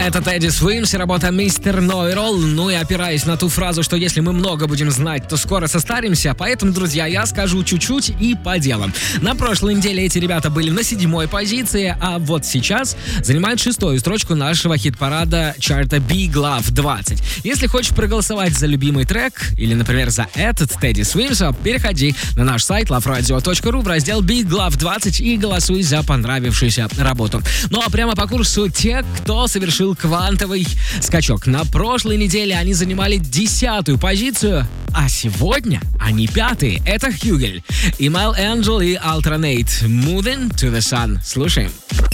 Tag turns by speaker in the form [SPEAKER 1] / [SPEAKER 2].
[SPEAKER 1] Это Teddy Swims и работа Mr. Know-It-All. Ну и опираясь на ту фразу, что если мы много будем знать, то скоро состаримся. Поэтому, друзья, я скажу чуть-чуть и по делам. На прошлой неделе эти ребята были на 7-й позиции, а вот сейчас занимают 6-ю строчку нашего хит-парада чарта Big Love 20. Если хочешь проголосовать за любимый трек или, например, за этот Teddy Swims, переходи на наш сайт loveradio.ru в раздел Big Love 20 и голосуй за понравившуюся работу. Ну а прямо по курсу те, кто совершил квантовый скачок. На прошлой неделе они занимали 10-ю позицию, а сегодня они 5-е. Это Хьюгель, Имэл Энджел и Алтранейт. Moving to the Sun. Слушаем.